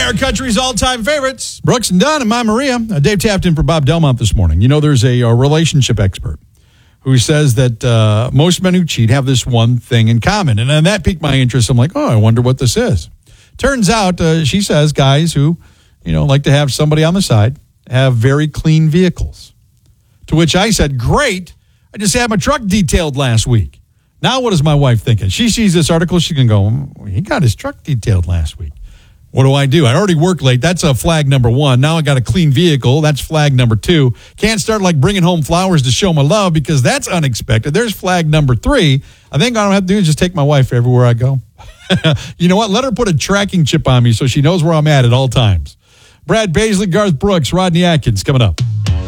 Our country's all-time favorites, Brooks and Dunn and my Maria. Dave tapped in for Bob Delmont this morning. You know, there's a relationship expert who says that most men who cheat have this one thing in common. And that piqued my interest. I'm like, oh, I wonder what this is. Turns out, she says, guys who, like to have somebody on the side have very clean vehicles. To which I said, great. I just had my truck detailed last week. Now what is my wife thinking? She sees this article, she can go, he got his truck detailed last week. What do? I already work late. That's a flag number 1. Now I got a clean vehicle. That's flag number 2. Can't start bringing home flowers to show my love because that's unexpected. There's flag number 3. I think all I have to do is just take my wife everywhere I go. You know what? Let her put a tracking chip on me so she knows where I'm at all times. Brad Paisley, Garth Brooks, Rodney Atkins coming up.